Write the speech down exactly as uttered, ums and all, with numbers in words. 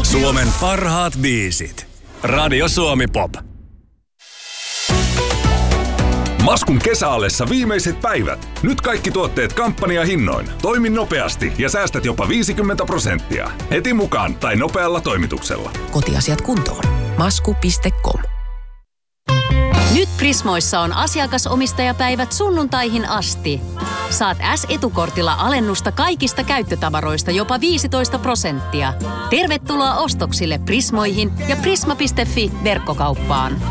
Suomen parhaat biisit. Radio Suomi Pop. Maskun kesäallessa viimeiset päivät. Nyt kaikki tuotteet kampanjahinnoin. Toimi nopeasti ja säästät jopa viisikymmentä prosenttia. Heti mukaan tai nopealla toimituksella. Kotiasiat kuntoon. masku piste com. Nyt Prismoissa on asiakasomistajapäivät sunnuntaihin asti. Saat S-etukortilla alennusta kaikista käyttötavaroista jopa viisitoista prosenttia. Tervetuloa ostoksille Prismoihin ja prisma piste fi verkkokauppaan.